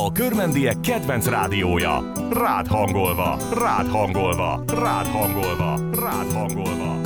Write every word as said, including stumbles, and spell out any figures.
A körmendiek kedvenc rádiója. Rád hangolva, rád hangolva, rád hangolva, rád hangolva.